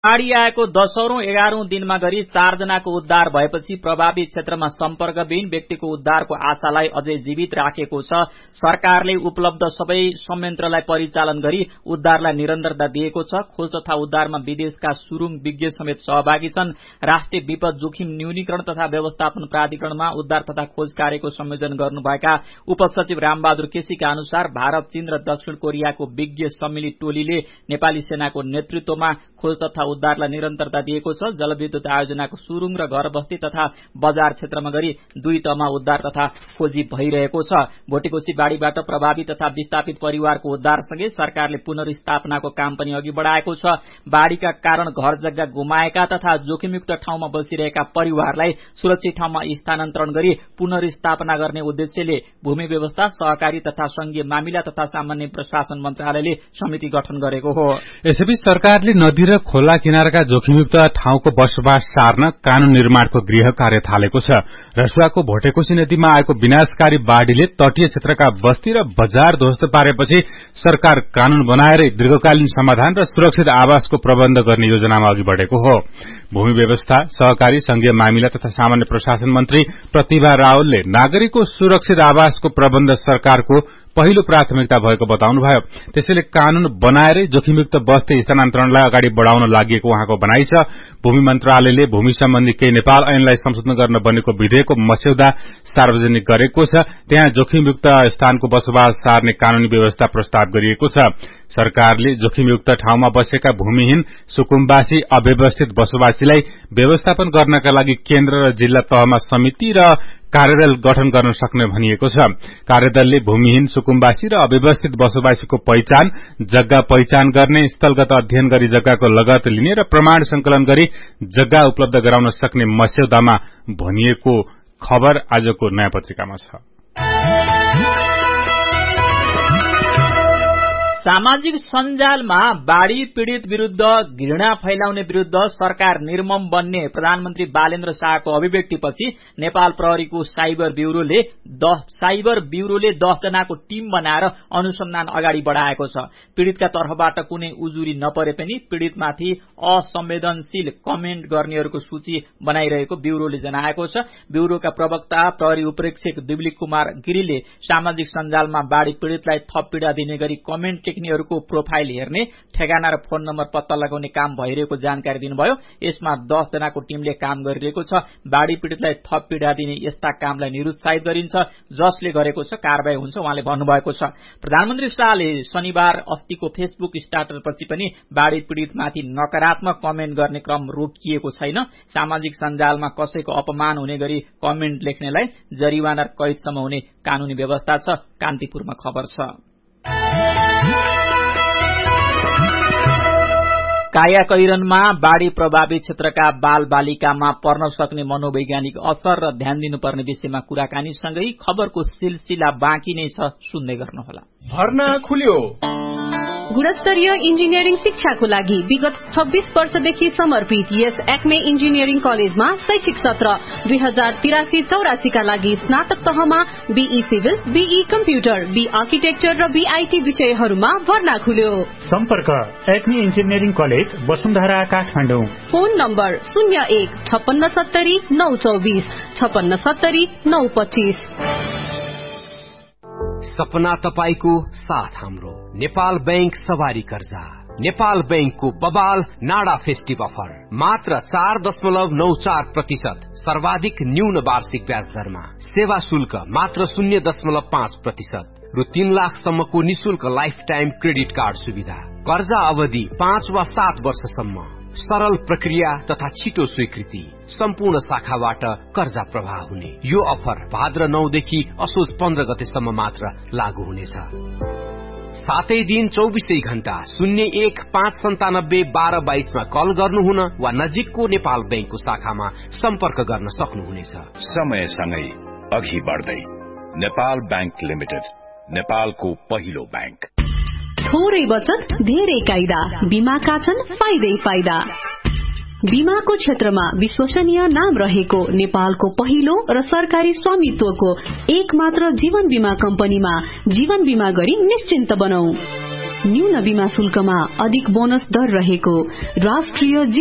बाढी आएको 10औं 11औं दिनमा गरी 4 जनाको उद्धार भएपछि प्रभावित क्षेत्रमा सम्पर्कविहीन व्यक्तिको उद्धारको आशालाई अझै जीवित राखेको छ। सरकारले उपलब्ध सबै संयन्त्रलाई परिचालन गरी उद्धारलाई निरन्तरता दिएको छ। खोज तथा उद्धारमा विदेशका सुरुङ विज्ञ समेत सहभागी छन्। राष्ट्रिय विपद जोखिम न्यूनीकरण तथा व्यवस्थापन प्राधिकरणमा उद्धार तथा खोज कार्यको संयोजन गर्नुभएका उपसचिव रामबहादुर केसीका अनुसार भारत, चीन र दक्षिण कोरियाको विज्ञ सम्मिलित टोलीले नेपाली सेनाको नेतृत्वमा खोज तथा उद्धारलाई निरन्तरता दिएको छ। जलविद्युत आयोजनाको सुरुङ र घरबस्ती तथा बजार क्षेत्रमा गरी 2 तहमा उद्धार तथा खोजी भइरहेको छ। भोटेकोशी बाढीबाट प्रभावित तथा विस्थापित परिवारको उद्धारसँगै सरकारले पुनर्स्थापनाको काम पनि अघि बढाएको छ। बाढीका कारण घर जग्गा गुमाएका तथा जोखिमयुक्त ठाउँमा बसिरहेका परिवारलाई सुरक्षित ठाउँमा स्थानान्तरण गरी पुनर्स्थापना गर्ने उद्देश्यले भूमि व्यवस्था, सहकारी तथा संघीय मामिला तथा सामान्य प्रशासन मन्त्रालयले समिति गठन गरेको हो। यसैबीच सरकारले नदी र खोला किनारका जोखिमयुक्त ठाउँको बसोबास सार्न कानून निर्माणको गृह कार्य थालेको छ। रसुवाको भोटेकोशी नदीमा आएको विनाशकारी बाढ़ीले तटीय क्षेत्रका बस्ती र बजार ध्वस्त पारेपछि सरकार कानून बनाएर दीर्घकालीन समाधान र सुरक्षित आवासको प्रबन्ध गर्ने योजनामा अघि बढ़ेको हो। भूमि व्यवस्था, सहकारी, संघीय मामिला तथा सामान्य प्रशासन मन्त्री प्रतिभा रावलले नागरिकको सुरक्षित आवासको प्रबन्ध सरकारको पहिलो प्राथमिकता भएको बताउनुभयो। त्यसैले कानून बनाएरै जोखिमयुक्त बस्ती स्थानान्तरणलाई अगाडि बढ़ाउन लागि उहाँको भनाइ छ। भूमि मन्त्रालयले भूमि सम्बन्धी केही नेपाल ऐनलाई संशोधन गर्न बनेको विधेयकको मस्यौदा सार्वजनिक गरेको छ। त्यहाँ जोखिमयुक्त स्थानको बसोबास सार्ने कानूनी व्यवस्था प्रस्ताव गरिएको छ। सरकारले जोखिमयुक्त ठाउँमा बसेका भूमिहीन, सुकुम्बासी, अव्यवस्थित बसोबासीलाई व्यवस्थापन गर्नका लागि केन्द्र र जिल्ला तहमा समिति र कार्यदल गठन गर्न सक्ने भनिएको छ। कार्यदलले भूमिहीन, सुकुम्बासी र अव्यवस्थित बसोबासीको पहिचान, जग्गा पहिचान गर्ने, स्थलगत अध्ययन गरी जग्गाको लगत लिने र प्रमाण संकलन गरी जग्गा उपलब्ध गराउन सक्ने मस्यौदामा भनिएको खबर आजको नयाँ पत्रिकामा छ। सामाजिक सञ्जालमा बाढ़ी पीड़ित विरूद्ध घृणा फैलाउने विरूद्ध सरकार निर्मम बन्ने प्रधानमन्त्री बालेन्द्र शाहको अभिव्यक्तिपछि नेपाल प्रहरीको साइबर ब्यूरोले 10 जनाको टीम बनाएर अनुसन्धान अगाडि बढ़ाएको छ। पीड़ितका तर्फबाट कुनै उजुरी नपरे पनि पीड़ितमाथि असंवेदनशील कमेन्ट गर्नेहरूको सूची बनाइरहेको ब्यूरोले जनाएको छ। ब्यूरोका प्रवक्ता प्रहरी उपरीक्षक दिलीप कुमार गिरीले सामाजिक सञ्जालमा बाढ़ी पीड़ितलाई थप पीड़ा दिने गरी कमेन्ट टेक्नेहरूको प्रोफाइल हेर्ने, ठेगाना र फोन नम्बर पत्ता लगाउने काम भइरहेको जानकारी दिनुभयो। यसमा 10 जनाको टीमले काम गरिरहेको छ। बाढ़ी पीड़ितलाई थप पीड़ा दिने यस्ता कामलाई निरुत्साहित गरिन्छ। जसले गरेको छ कारबाही हुन्छ उहाँले भन्नुभएको छ। प्रधानमन्त्री शाहले शनिबार अस्तिको फेसबुक स्टाटसपछि पनि बाढ़ी पीड़ितमाथि नकारात्मक कमेन्ट गर्ने क्रम रोकिएको छैन। सामाजिक सञ्जालमा कसैको अपमान हुने गरी कमेन्ट लेख्नेलाई जरिवाना र कैदसम्म हुने कानूनी व्यवस्था छ। कान्तिपुरमा खबर छ। कायाकैरनमा बाढ़ी प्रभावित क्षेत्रका बाल बालिकामा पर्न सक्ने मनोवैज्ञानिक असर र ध्यान दिनुपर्ने विषयमा कुराकानी सँगै खबरको सिलसिला बाँकी नै छ। सुन्दै गर्नुहोला। भर्ना खुल्यो। गुणस्तरीय इन्जिनियरिङ शिक्षाको लागि विगत 26 वर्षदेखि समर्पित यस एक्मे इन्जिनियरिङ कलेजमा शैक्षिक सत्र 2083-84 का लागि स्नातक तहमा be civil, be computer, be architecture र बीआईटी विषयहरूमा भर्ना खुल्यो। सम्पर्क Acme engineering college, Vasundhara, Kathmandu. Phone number 01-5670-924 5670-925। सपना तपाईको साथ हाम्रो नेपाल बैंक सवारी कर्जा। नेपाल बैंकको बबाल नाडा फेस्टिभ अफर मात्र 4.94% सर्वाधिक न्यून वार्षिक ब्याज दरमा, सेवा शुल्क मात्र 0.5% र 3 लाखसम्मको निशुल्क लाइफ टाइम क्रेडिट कार्ड सुविधा। कर्जा अवधि 5 वा 7 वर्षसम्म, सरल प्रक्रिया तथा छिटो स्वीकृति, सम्पूर्ण शाखाबाट कर्जा प्रवाह हुने। यो अफर भाद्र 9 देखि असोज 15 गतेसम्म मात्र लागू हुनेछ। 7 दिन 24 घण्टा 01-597-1222 मा कल गर्नुहुन वा नजिकको नेपाल बैंकको शाखामा सम्पर्क गर्न सक्नुहुनेछ। समयसँगै अघि बढ्दै नेपाल बैंक लिमिटेड, नेपालको पहिलो बैंक। थोरै बचत धेरै कायदा, बीमाका छन् फाइदै फाइदा। बीमाको क्षेत्रमा विश्वसनीय नाम रहेको नेपालको पहिलो र सरकारी स्वामित्वको एक मात्र जीवन बीमा कम्पनीमा जीवन बीमा गरी निश्चिन्त बनौं। न्यून बीमा शुल्कमा अधिक बोनस दर रहेको राष्ट्रिय